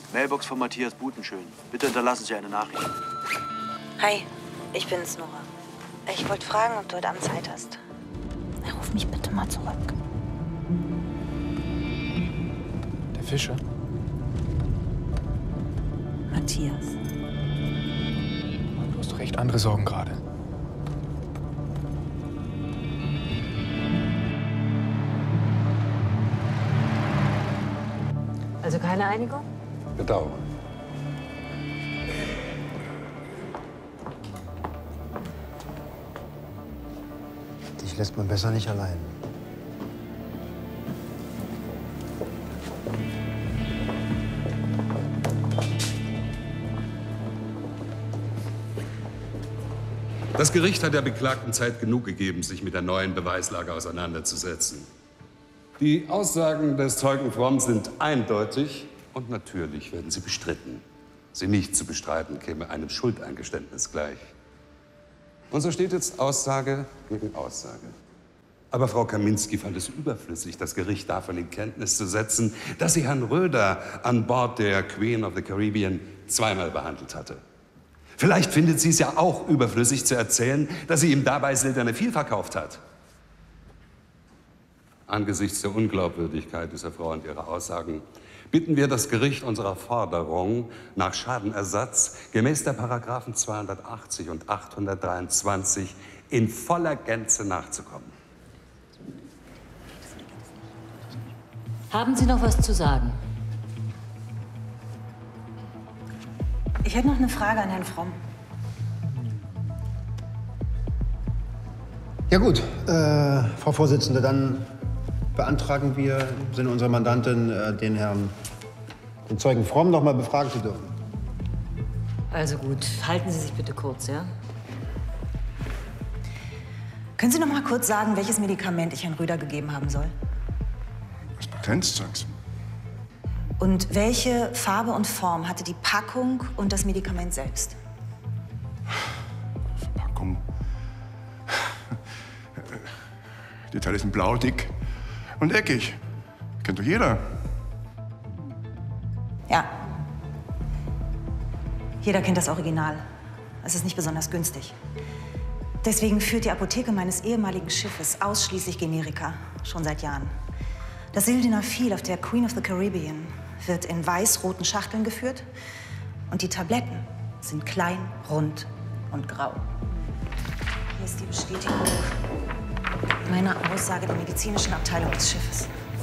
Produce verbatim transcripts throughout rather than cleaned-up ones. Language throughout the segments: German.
Mailbox von Matthias Butenschön. Bitte hinterlassen Sie eine Nachricht. Hi, ich bin's, Nora. Ich wollte fragen, ob du heute Abend Zeit hast. Ruf mich bitte mal zurück. Der Fischer? Matthias. Du hast doch echt andere Sorgen gerade. Also keine Einigung? Bedauere. Dich lässt man besser nicht allein. Das Gericht hat der Beklagten Zeit genug gegeben, sich mit der neuen Beweislage auseinanderzusetzen. Die Aussagen des Zeugen Fromm sind eindeutig und natürlich werden sie bestritten. Sie nicht zu bestreiten, käme einem Schuldeingeständnis gleich. Und so steht jetzt Aussage gegen Aussage. Aber Frau Kaminski fand es überflüssig, das Gericht davon in Kenntnis zu setzen, dass sie Herrn Röder an Bord der Queen of the Caribbean zweimal behandelt hatte. Vielleicht findet sie es ja auch überflüssig zu erzählen, dass sie ihm dabei Silberne viel verkauft hat. Angesichts der Unglaubwürdigkeit dieser Frau und ihrer Aussagen bitten wir das Gericht unserer Forderung nach Schadenersatz gemäß der Paragraphen zweihundertachtzig und achthundertdreiundzwanzig in voller Gänze nachzukommen. Haben Sie noch was zu sagen? Ich hätte noch eine Frage an Herrn Fromm. Ja gut, äh, Frau Vorsitzende, dann beantragen wir im Sinne unserer Mandantin, äh, den Herrn, den Zeugen Fromm noch mal befragen zu dürfen. Also gut, halten Sie sich bitte kurz, ja? Können Sie noch mal kurz sagen, welches Medikament ich Herrn Röder gegeben haben soll? Das Patentzeugs. Und welche Farbe und Form hatte die Packung und das Medikament selbst? Verpackung. Die Teile sind blau, dick und eckig. Kennt doch jeder. Ja. Jeder kennt das Original. Es ist nicht besonders günstig. Deswegen führt die Apotheke meines ehemaligen Schiffes ausschließlich Generika, schon seit Jahren. Das Sildenafil auf der Queen of the Caribbean wird in weiß-roten Schachteln geführt und die Tabletten sind klein, rund und grau. Hier ist die Bestätigung meiner Aussage der medizinischen Abteilung des Schiffes.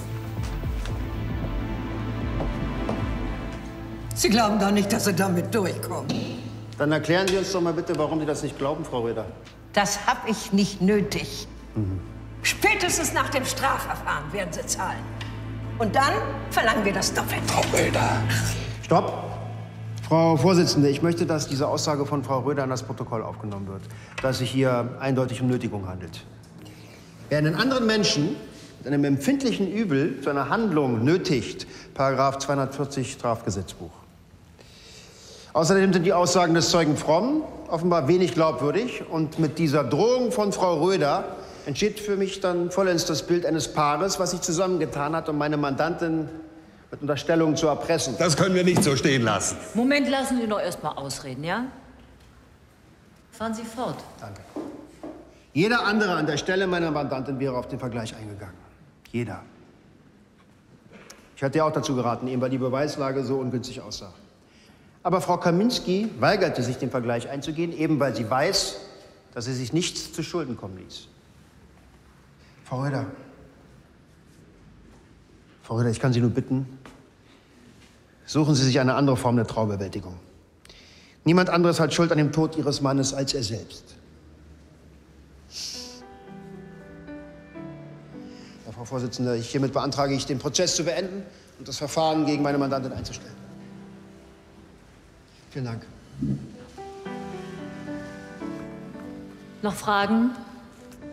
Sie glauben doch nicht, dass Sie damit durchkommen. Dann erklären Sie uns doch mal bitte, warum Sie das nicht glauben, Frau Röder. Das habe ich nicht nötig. Mhm. Spätestens nach dem Strafverfahren werden Sie zahlen. Und dann verlangen wir das Doppelte. Frau Röder. Stopp! Frau Vorsitzende, ich möchte, dass diese Aussage von Frau Röder in das Protokoll aufgenommen wird, dass es sich hier eindeutig um Nötigung handelt. Wer einen anderen Menschen mit einem empfindlichen Übel zu einer Handlung nötigt, Paragraph zweihundertvierzig Strafgesetzbuch. Außerdem sind die Aussagen des Zeugen Fromm offenbar wenig glaubwürdig. Und mit dieser Drohung von Frau Röder entsteht für mich dann vollends das Bild eines Paares, was sich zusammengetan hat, um meine Mandantin mit Unterstellungen zu erpressen. Das können wir nicht so stehen lassen. Moment, lassen Sie doch erst mal ausreden, ja? Fahren Sie fort. Danke. Jeder andere an der Stelle meiner Mandantin wäre auf den Vergleich eingegangen. Jeder. Ich hatte ja auch dazu geraten, eben weil die Beweislage so ungünstig aussah. Aber Frau Kaminski weigerte sich, den Vergleich einzugehen, eben weil sie weiß, dass sie sich nichts zu Schulden kommen ließ. Frau Röder. Frau Röder, ich kann Sie nur bitten, suchen Sie sich eine andere Form der Trauerbewältigung. Niemand anderes hat Schuld an dem Tod Ihres Mannes als er selbst. Ja, Frau Vorsitzende, ich hiermit beantrage ich, den Prozess zu beenden und das Verfahren gegen meine Mandantin einzustellen. Vielen Dank. Noch Fragen?